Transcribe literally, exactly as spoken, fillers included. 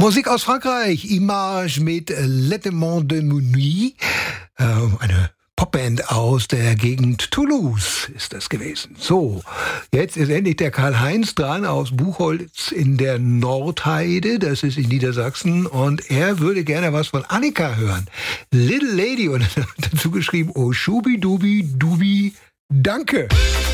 Musik aus Frankreich, Image mit L'étément de Minuit, äh, eine Popband aus der Gegend Toulouse ist das gewesen. So, jetzt ist endlich der Karl-Heinz dran aus Buchholz in der Nordheide, das ist in Niedersachsen, und er würde gerne was von Annika hören. Little Lady, und dazu geschrieben, oh Schubi-Dubi-Dubi, danke.